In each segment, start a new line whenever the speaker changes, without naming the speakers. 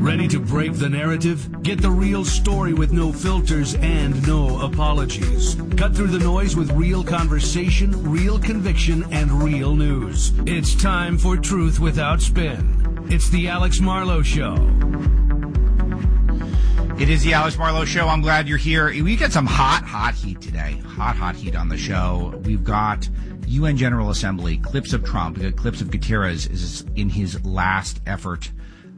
Ready to break the narrative? Get the real story with no filters and no apologies. Cut through the noise with real conversation, real conviction, and real news. It's time for Truth Without Spin. It's the Alex Marlow Show.
It is the Alex Marlow Show. I'm glad you're here. We got some hot heat today. Hot heat on the show. We've got UN General Assembly, clips of Trump. We got clips of Guterres is in his last effort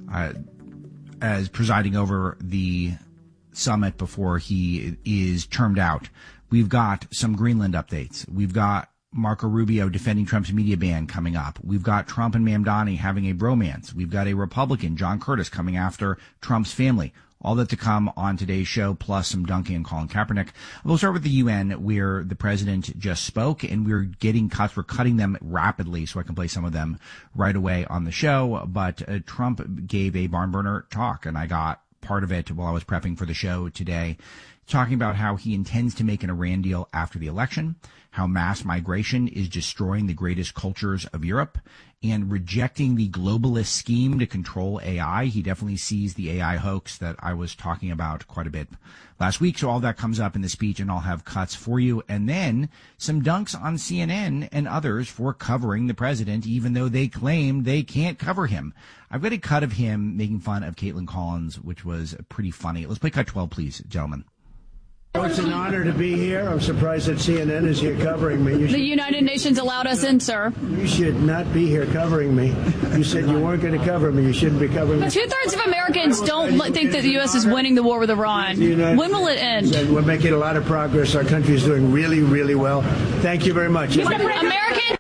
as presiding over the summit before he is termed out. We've got some Greenland updates. We've got Marco Rubio defending Trump's media ban coming up. We've got Trump and Mamdani having a bromance. We've got a Republican, John Curtis, coming after Trump's family. All that to come on today's show, plus some Duncan and Colin Kaepernick. We'll start with the UN, where the president just spoke, and we're getting cuts. We're cutting them rapidly, so I can play some of them right away on the show. But Trump gave a barn burner talk, and I got part of it while I was prepping for the show today, talking about how he intends to make an Iran deal after the election, how mass migration is destroying the greatest cultures of Europe, and rejecting the globalist scheme to control AI. He definitely sees the AI hoax that I was talking about quite a bit last week. So all that comes up in the speech, and I'll have cuts for you. And then some dunks on CNN and others for covering the president, even though they claim they can't cover him. I've got a cut of him making fun of Caitlin Collins, which was pretty funny. Let's play cut 12, please, gentlemen.
It's an honor to be here. I'm surprised that CNN is here covering me.
The United Nations allowed us in, sir.
You should not be here covering me. You said you weren't going to cover me. You shouldn't be covering me.
But 2/3 of Americans don't think that the U.S. is winning the war with Iran. When will it end?
We're making a lot of progress. Our country is doing really, really well. Thank you very much.
American.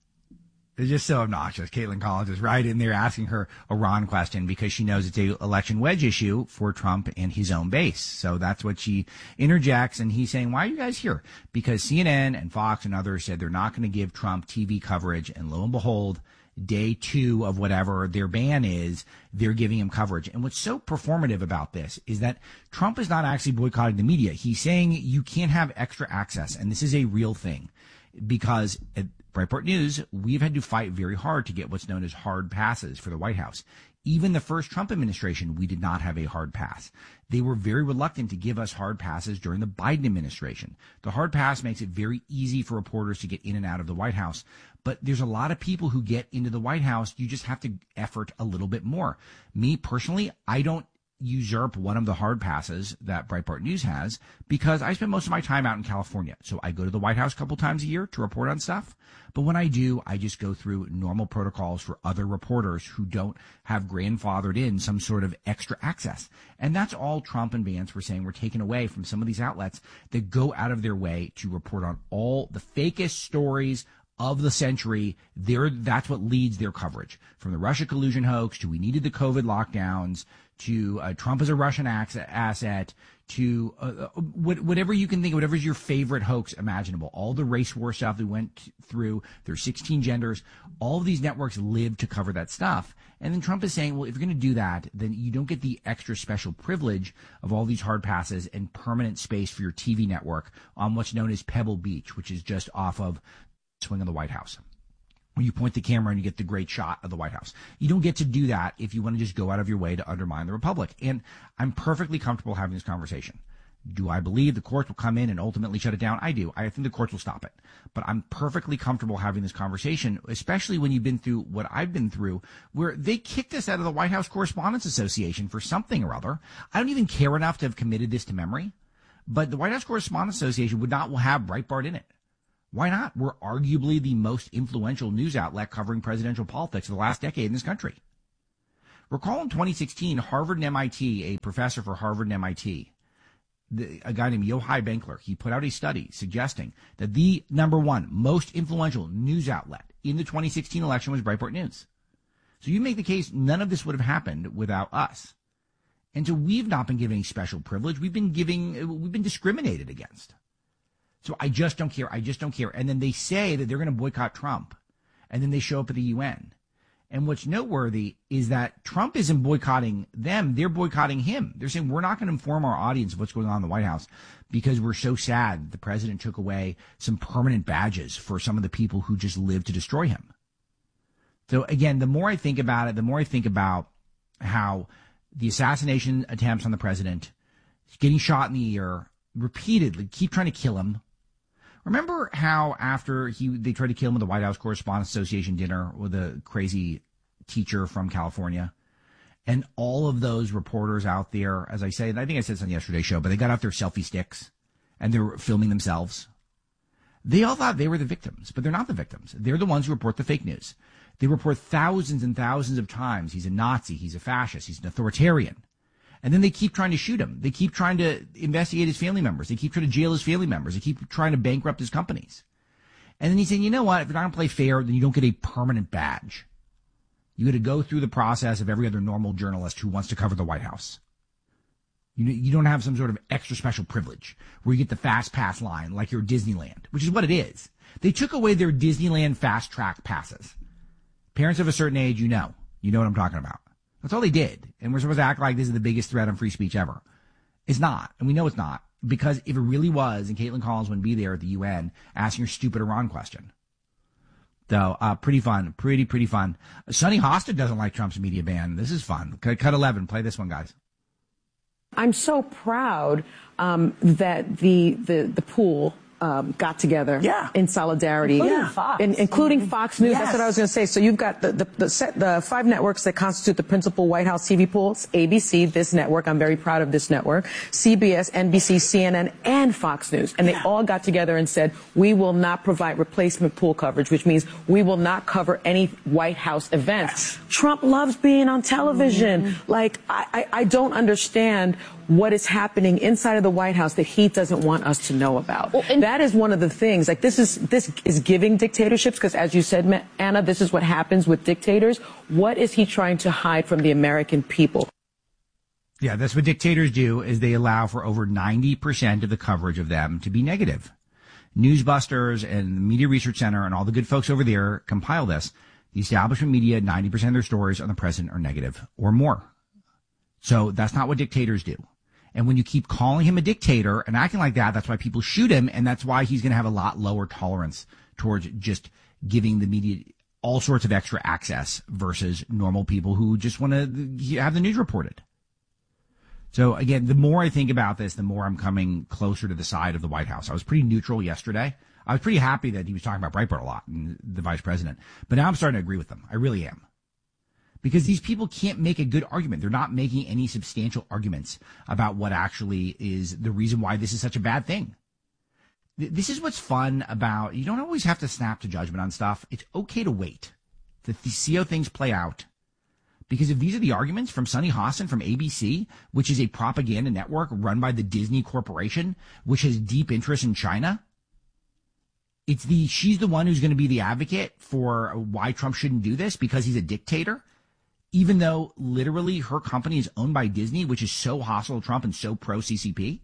It's just so obnoxious. Caitlin Collins is right in there asking her Iran question because she knows it's a election wedge issue for Trump and his own base. So that's what she interjects, and he's saying, why are you guys here? Because CNN and Fox and others said they're not going to give Trump TV coverage, and lo and behold, day 2 of whatever their ban is, they're giving him coverage. And what's so performative about this is that Trump is not actually boycotting the media. He's saying you can't have extra access, and this is a real thing because at Breitbart News, we've had to fight very hard to get what's known as hard passes for the White House. Even the first Trump administration, we did not have a hard pass. They were very reluctant to give us hard passes during the Biden administration. The hard pass makes it very easy for reporters to get in and out of the White House. But there's a lot of people who get into the White House. You just have to effort a little bit more. Me personally, I don't usurp one of the hard passes that Breitbart News has because I spend most of my time out in California. So I go to the White House a couple times a year to report on stuff. But when I do, I just go through normal protocols for other reporters who don't have grandfathered in some sort of extra access. And that's all Trump and Vance were saying. We're taken away from some of these outlets that go out of their way to report on all the fakest stories of the century. That's what leads their coverage. From the Russia collusion hoax to we needed the COVID lockdowns to Trump as a Russian asset, to whatever you can think of, whatever's your favorite hoax imaginable. All the race war stuff we went through, there's 16 genders. All of these networks live to cover that stuff. And then Trump is saying, well, if you're going to do that, then you don't get the extra special privilege of all these hard passes and permanent space for your TV network on what's known as Pebble Beach, which is just off of swing of the White House. When you point the camera and you get the great shot of the White House. You don't get to do that if you want to just go out of your way to undermine the Republic. And I'm perfectly comfortable having this conversation. Do I believe the courts will come in and ultimately shut it down? I do. I think the courts will stop it. But I'm perfectly comfortable having this conversation, especially when you've been through what I've been through, where they kicked us out of the White House Correspondents Association for something or other. I don't even care enough to have committed this to memory. But the White House Correspondents Association would not have Breitbart in it. Why not? We're arguably the most influential news outlet covering presidential politics of the last decade in this country. Recall in 2016, Harvard and MIT, a professor for Harvard and MIT, a guy named Yochai Benkler, he put out a study suggesting that the number one most influential news outlet in the 2016 election was Breitbart News. So you make the case none of this would have happened without us. And so we've not been given any special privilege. We've been discriminated against. So I just don't care. And then they say that they're going to boycott Trump. And then they show up at the UN. And what's noteworthy is that Trump isn't boycotting them. They're boycotting him. They're saying we're not going to inform our audience of what's going on in the White House because we're so sad that the president took away some permanent badges for some of the people who just lived to destroy him. So again, the more I think about it, the more I think about how the assassination attempts on the president, getting shot in the ear repeatedly, keep trying to kill him. Remember how after they tried to kill him at the White House Correspondents Association dinner with a crazy teacher from California? And all of those reporters out there, as I say, and I think I said this on yesterday's show, but they got out their selfie sticks and they were filming themselves. They all thought they were the victims, but they're not the victims. They're the ones who report the fake news. They report thousands and thousands of times he's a Nazi, he's a fascist, he's an authoritarian. And then they keep trying to shoot him. They keep trying to investigate his family members. They keep trying to jail his family members. They keep trying to bankrupt his companies. And then he's saying, you know what, if you're not going to play fair, then you don't get a permanent badge. You got to go through the process of every other normal journalist who wants to cover the White House. You don't have some sort of extra special privilege where you get the fast pass line like you're Disneyland, which is what it is. They took away their Disneyland fast track passes. Parents of a certain age, you know what I'm talking about. That's all they did. And we're supposed to act like this is the biggest threat on free speech ever. It's not. And we know it's not. Because if it really was, and Caitlin Collins wouldn't be there at the UN asking her stupid Iran question. So, pretty fun. Pretty fun. Sonny Hosted doesn't like Trump's media ban. This is fun. Cut 11. Play this one, guys.
I'm so proud that the pool got together in solidarity.
Including Fox.
Including Fox News.
Yes.
That's what I was going to say. So you've got the 5 networks that constitute the principal White House TV pools: ABC, this network. I'm very proud of this network. CBS, NBC, CNN, and Fox News. And they all got together and said, we will not provide replacement pool coverage, which means we will not cover any White House events. Yes. Trump loves being on television. Mm-hmm. Like, I don't understand what is happening inside of the White House that he doesn't want us to know about. Well, that is one of the things. Like, this is giving dictatorships, because as you said, Anna, this is what happens with dictators. What is he trying to hide from the American people?
Yeah, that's what dictators do, is they allow for over 90% of the coverage of them to be negative. Newsbusters and the Media Research Center and all the good folks over there compile this. The establishment media, 90% of their stories on the president are negative or more. So that's not what dictators do. And when you keep calling him a dictator and acting like that, that's why people shoot him, and that's why he's going to have a lot lower tolerance towards just giving the media all sorts of extra access versus normal people who just want to have the news reported. So again, the more I think about this, the more I'm coming closer to the side of the White House. I was pretty neutral yesterday. I was pretty happy that he was talking about Breitbart a lot, and the vice president. But now I'm starting to agree with them. I really am. Because these people can't make a good argument. They're not making any substantial arguments about what actually is the reason why this is such a bad thing. This is what's fun about, you don't always have to snap to judgment on stuff. It's okay to wait, to see how things play out. Because if these are the arguments from Sonny Hostin from ABC, which is a propaganda network run by the Disney Corporation, which has deep interest in China, she's the one who's going to be the advocate for why Trump shouldn't do this because he's a dictator. Even though literally her company is owned by Disney, which is so hostile to Trump and so pro-CCP.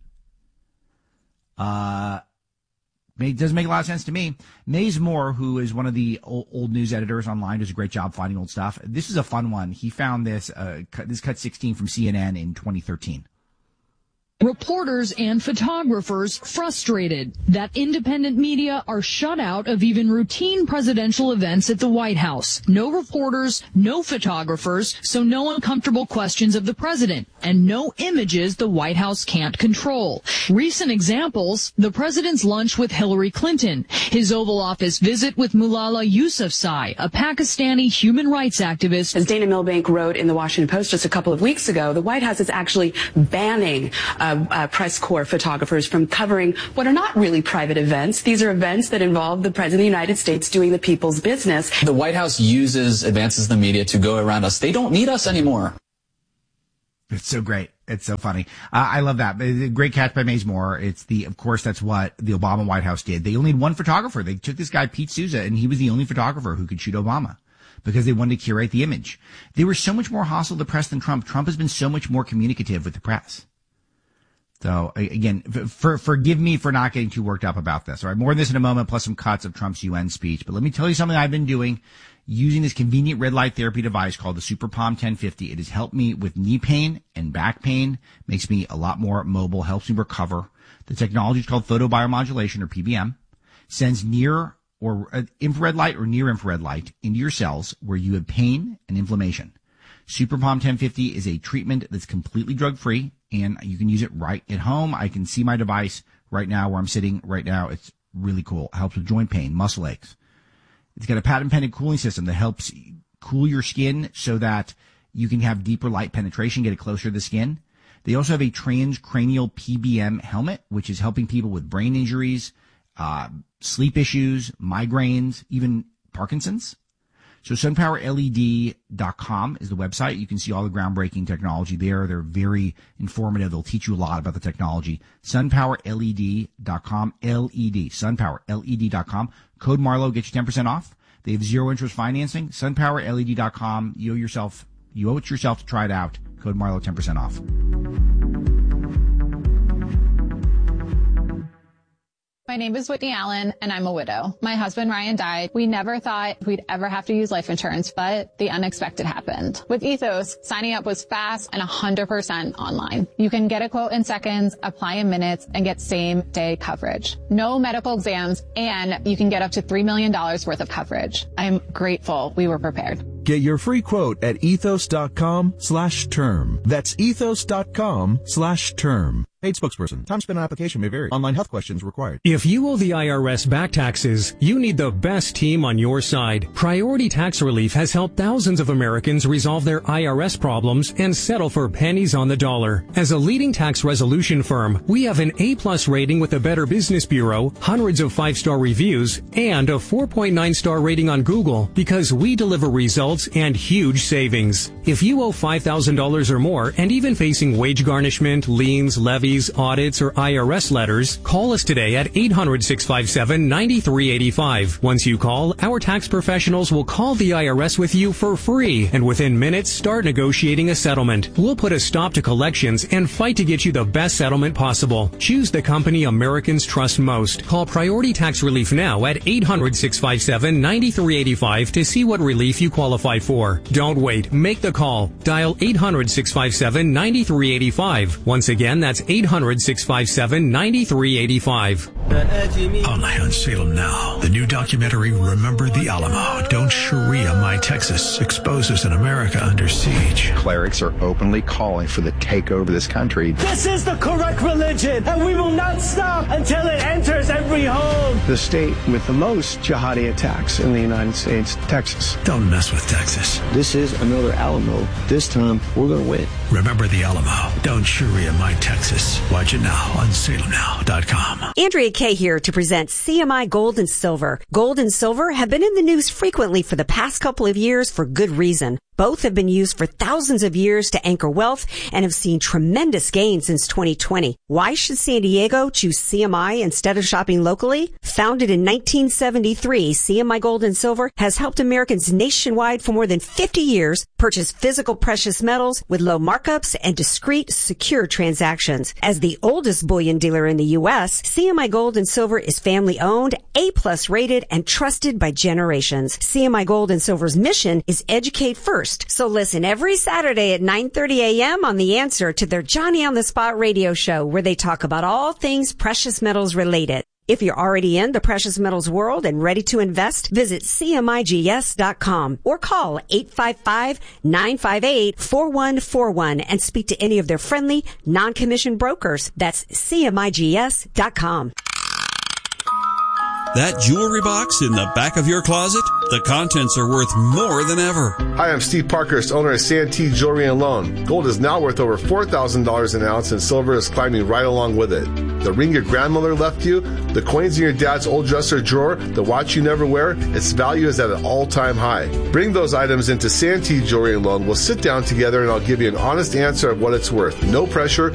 It doesn't make a lot of sense to me. Maze Moore, who is one of the old news editors online, does a great job finding old stuff. This is a fun one. He found this cut 16 from CNN in 2013.
Reporters and photographers frustrated that independent media are shut out of even routine presidential events at the White House. No reporters, no photographers, so no uncomfortable questions of the president, and no images the White House can't control. Recent examples: the president's lunch with Hillary Clinton, his Oval Office visit with Malala Yousafzai, a Pakistani human rights activist.
As Dana Milbank wrote in the Washington Post just a couple of weeks ago, the White House is actually banning press corps photographers from covering what are not really private events. These are events that involve the President of the United States doing the people's business.
The White House uses advances in the media to go around us. They don't need us anymore.
It's so great. It's so funny. I love that. Great catch by Maze Moore. Of course, that's what the Obama White House did. They only had one photographer. They took this guy, Pete Souza, and he was the only photographer who could shoot Obama because they wanted to curate the image. They were so much more hostile to the press than Trump. Trump has been so much more communicative with the press. So again, forgive me for not getting too worked up about this. All right, more on this in a moment, plus some cuts of Trump's UN speech. But let me tell you something I've been doing using this convenient red light therapy device called the Super Palm 1050. It has helped me with knee pain and back pain, makes me a lot more mobile, helps me recover. The technology is called photobiomodulation, or PBM, sends near or infrared light or near infrared light into your cells where you have pain and inflammation. Super Palm 1050 is a treatment that's completely drug-free, and you can use it right at home. I can see my device right now where I'm sitting right now. It's really cool. It helps with joint pain, muscle aches. It's got a patent-pending cooling system that helps cool your skin so that you can have deeper light penetration, get it closer to the skin. They also have a transcranial PBM helmet, which is helping people with brain injuries, sleep issues, migraines, even Parkinson's. So sunpowerled.com is the website. You can see all the groundbreaking technology there. They're very informative. They'll teach you a lot about the technology. Sunpowerled.com, LED, sunpowerled.com. Code Marlowe gets you 10% off. They have zero interest financing. Sunpowerled.com. You owe it yourself to try it out. Code Marlowe, 10% off.
My name is Whitney Allen, and I'm a widow. My husband, Ryan, died. We never thought we'd ever have to use life insurance, but the unexpected happened. With Ethos, signing up was fast and 100% online. You can get a quote in seconds, apply in minutes, and get same-day coverage. No medical exams, and you can get up to $3 million worth of coverage. I'm grateful we were prepared.
Get your free quote at ethos.com/term. That's ethos.com/term. Paid spokesperson. Time spent on application may vary. Online health questions required.
If you owe the IRS back taxes, you need the best team on your side. Priority Tax Relief has helped thousands of Americans resolve their IRS problems and settle for pennies on the dollar. As a leading tax resolution firm, we have an A+ rating with the Better Business Bureau, hundreds of 5-star reviews, and a 4.9-star rating on Google because we deliver results and huge savings. If you owe $5,000 or more and even facing wage garnishment, liens, levies, audits, or IRS letters, call us today at 800-657-9385. Once you call, our tax professionals will call the IRS with you for free, and within minutes, start negotiating a settlement. We'll put a stop to collections and fight to get you the best settlement possible. Choose the company Americans trust most. Call Priority Tax Relief now at 800-657-9385 to see what relief you qualify for. Don't wait. Make the call. Dial 800-657-9385. Once again, that's 800-657-9385.
Online on Salem Now, the new documentary Remember the Alamo. Don't Sharia My Texas exposes an America under siege.
Clerics are openly calling for the takeover of this country.
This is the correct religion, and we will not stop until it enters every home. The state with the most jihadi attacks in the United States, Texas.
Don't mess with Texas.
This is another Alamo. This time, we're going to win.
Remember the Alamo. Don't Sharia My Texas. Watch it now on salemnow.com.
Andrea Kay here to present CMI Gold and Silver. Gold and silver have been in the news frequently for the past couple of years for good reason. Both have been used for thousands of years to anchor wealth and have seen tremendous gains since 2020. Why should San Diego choose CMI instead of shopping locally? Founded in 1973, CMI Gold and Silver has helped Americans nationwide for more than 50 years purchase physical precious metals with low markups and discreet, secure transactions. As the oldest bullion dealer in the U.S., CMI Gold and Silver is family owned, A+ rated, and trusted by generations. CMI Gold and Silver's mission is educate first. So listen every Saturday at 9:30 a.m. on The Answer to their Johnny on the Spot radio show where they talk about all things precious metals related. If you're already in the precious metals world and ready to invest, visit CMIGS.com or call 855-958-4141 and speak to any of their friendly, non-commissioned brokers. That's CMIGS.com.
That jewelry box in the back of your closet? The contents are worth more than ever.
Hi, I'm Steve Parkhurst, owner of Santee Jewelry and Loan. Gold is now worth over $4,000 an ounce, and silver is climbing right along with it. The ring your grandmother left you, the coins in your dad's old dresser drawer, the watch you never wear, its value is at an all-time high. Bring those items into Santee Jewelry and Loan. We'll sit down together and I'll give you an honest answer of what it's worth. No pressure,